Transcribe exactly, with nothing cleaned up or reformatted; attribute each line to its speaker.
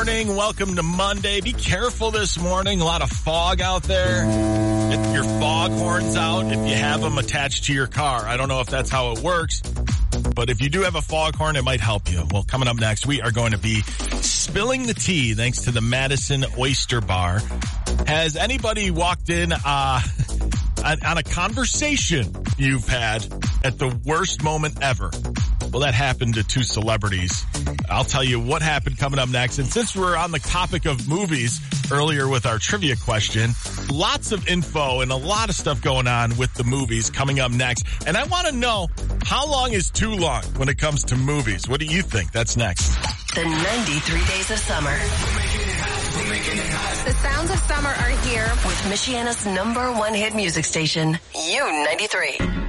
Speaker 1: morning. Welcome to Monday. Be careful this morning. A lot of fog out there. Get your fog horns out if you have them attached to your car. I don't know if that's how it works, but if you do have a foghorn, it might help you. Well, coming up next, we are going to be spilling the tea thanks to the Madison Oyster Bar. Has anybody walked in uh, on a conversation you've had at the worst moment ever? Well, that happened to two celebrities. I'll tell you what happened coming up next. And since we're on the topic of movies earlier with our trivia question, lots of info and a lot of stuff going on with the movies coming up next. And I want to know, how long is too long when it comes to movies? What do you think? That's next.
Speaker 2: The ninety-three Days of Summer.
Speaker 3: The sounds of summer are here.
Speaker 2: With Michiana's number one hit music station, U ninety-three.